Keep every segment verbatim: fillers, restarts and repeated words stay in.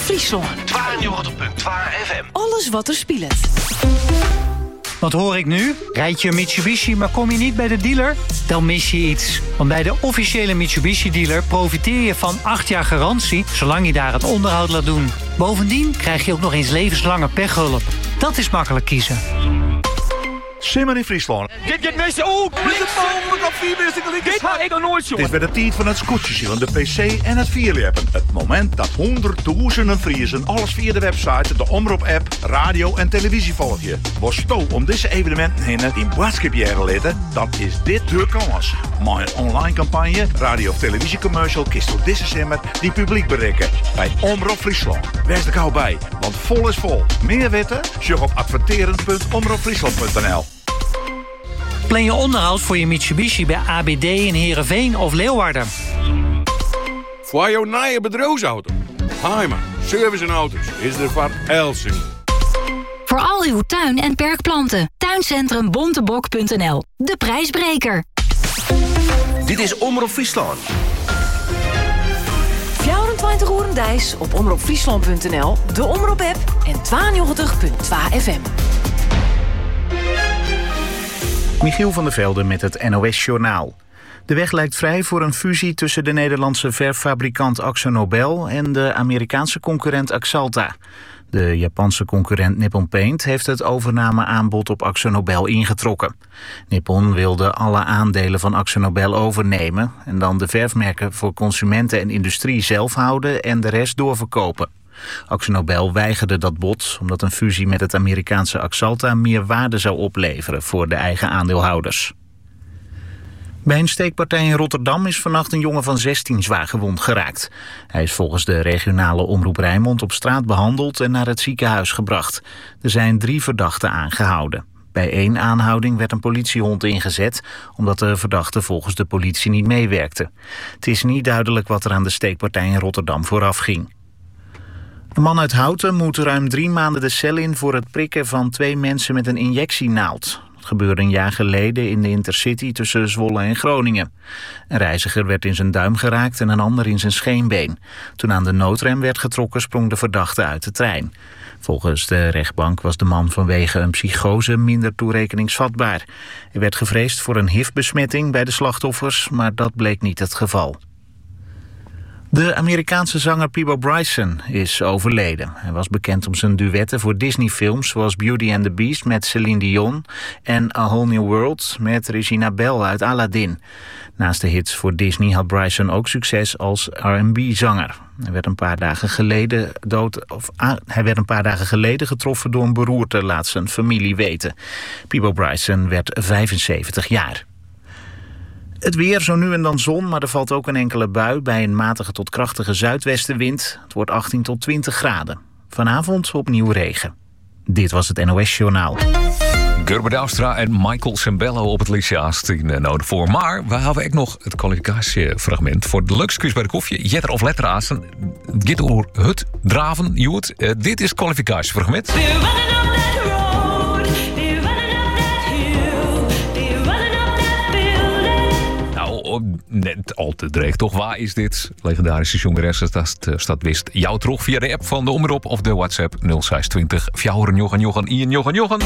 Friesland. tweeënnegentig komma twee F M. Alles wat er speelt. Wat hoor ik nu? Rijd je een Mitsubishi, maar kom je niet bij de dealer? Dan mis je iets. Want bij de officiële Mitsubishi-dealer profiteer je van acht jaar garantie, zolang je daar het onderhoud laat doen. Bovendien krijg je ook nog eens levenslange pechhulp. Dat is makkelijk kiezen. Simmer in Friesland. Dit gaat mensen ook. Dit ga ik nog nooit zo. Dit is weer de tijd van het scootjesje, de pc en het vierleppen. Het moment dat honderdduizenden Friesen alles via de website, de Omroep-app, radio en televisie volgen. Was sto om deze evenementen heen in boodschapje letten, dan is dit de kans. Maar een online campagne, radio- of televisiecommercial, kist op deze simmer die publiek bereiken. Bij Omroep Friesland. Wees er gauw bij, want vol is vol. Meer weten? Zoek op adverteren punt omroepfriesland punt n l. Plan je onderhoud voor je Mitsubishi bij A B D in Heerenveen of Leeuwarden. Voor jouw nieuwe bedrijfsauto. Heima, service en auto's is er van Elsing. Voor al uw tuin- en perkplanten. Tuincentrum bontebok punt n l. De prijsbreker. Dit is Omroep Friesland. vierentwintig uur dijs op omroepfriesland punt n l, de Omroep-app en tweeënnegentig komma twee F M. Michiel van der Velde met het N O S-journaal. De weg lijkt vrij voor een fusie tussen de Nederlandse verffabrikant AkzoNobel en de Amerikaanse concurrent Axalta. De Japanse concurrent Nippon Paint heeft het overnameaanbod op AkzoNobel ingetrokken. Nippon wilde alle aandelen van AkzoNobel overnemen en dan de verfmerken voor consumenten en industrie zelf houden en de rest doorverkopen. AkzoNobel weigerde dat bod omdat een fusie met het Amerikaanse Axalta meer waarde zou opleveren voor de eigen aandeelhouders. Bij een steekpartij in Rotterdam is vannacht een jongen van zestien zwaar gewond geraakt. Hij is volgens de regionale omroep Rijnmond op straat behandeld en naar het ziekenhuis gebracht. Er zijn drie verdachten aangehouden. Bij één aanhouding werd een politiehond ingezet, omdat de verdachte volgens de politie niet meewerkte. Het is niet duidelijk wat er aan de steekpartij in Rotterdam vooraf ging. Een man uit Houten moet ruim drie maanden de cel in voor het prikken van twee mensen met een injectienaald. Dat gebeurde een jaar geleden in de Intercity tussen Zwolle en Groningen. Een reiziger werd in zijn duim geraakt en een ander in zijn scheenbeen. Toen aan de noodrem werd getrokken, sprong de verdachte uit de trein. Volgens de rechtbank was de man vanwege een psychose minder toerekeningsvatbaar. Er werd gevreesd voor een H I V-besmetting bij de slachtoffers, maar dat bleek niet het geval. De Amerikaanse zanger Peabo Bryson is overleden. Hij was bekend om zijn duetten voor Disney-films zoals Beauty and the Beast met Celine Dion en A Whole New World met Regina Bell uit Aladdin. Naast de hits voor Disney had Bryson ook succes als R en B-zanger. Hij werd een paar dagen geleden dood, of ah, hij werd een paar dagen geleden getroffen door een beroerte, laat zijn familie weten. Peabo Bryson werd vijfenzeventig jaar. Het weer, zo nu en dan zon, maar er valt ook een enkele bui bij een matige tot krachtige zuidwestenwind. Het wordt achttien tot twintig graden. Vanavond opnieuw regen. Dit was het N O S-journaal. Gerber Douwstra en Michael Sembello op het Lyceaast in nodig voor. Maar we hebben ook nog het kwalificatiefragment voor de leukste quiz bij de koffie. Jetter of letterazen. Dit oor het draven, Joet. Uh, dit is het kwalificatiefragment. Net al te dreig, toch? Waar is dit? Legendarische jongeressen, dat staat wist jou terug via de app van de Omroep of de WhatsApp nul zes twintig fjouwer jochen jochen ien jochen jochen.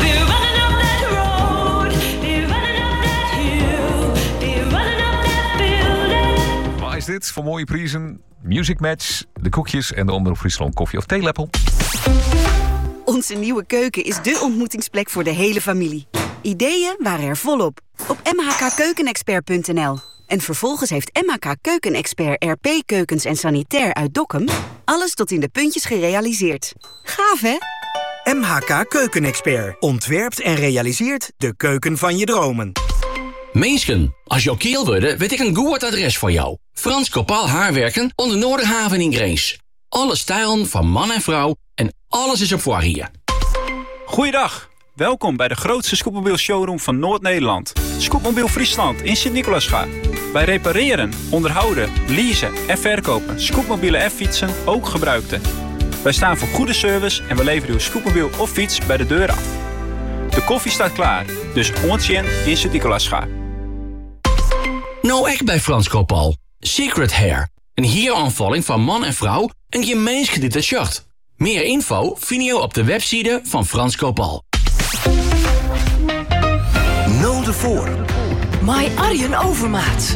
Waar is dit? Voor mooie prijzen, Music Match, de koekjes en de Omroep Friesland koffie of theelepel. Onze nieuwe keuken is dé ontmoetingsplek voor de hele familie. Ideeën waren er volop op m h k keukenexpert punt n l. En vervolgens heeft M H K Keukenexpert R P Keukens en Sanitair uit Dokkum alles tot in de puntjes gerealiseerd. Gaaf, hè? M H K Keukenexpert ontwerpt en realiseert de keuken van je dromen. Meesken, als je keel wordt, weet ik een goed adres voor jou. Frans Kopaal Haarwerken onder Noorderhaven in Greens. Alle stijlen van man en vrouw en alles is op voorraad hier. Goeiedag. Welkom bij de grootste scootmobiel showroom van Noord-Nederland. Scootmobiel Friesland in Sint-Nicolaasga. Wij repareren, onderhouden, leasen en verkopen scootmobielen en fietsen, ook gebruikte. Wij staan voor goede service en we leveren uw scootmobiel of fiets bij de deur af. De koffie staat klaar, dus ontjen in Sint-Nicolaasga. Nou echt bij Frans Kopaal. Secret Hair. Een hieraanvalling van man en vrouw en gemeensgedetacheerd. Meer info vind je op de website van Frans Kopal. No de voor. My Arjen Overmaat.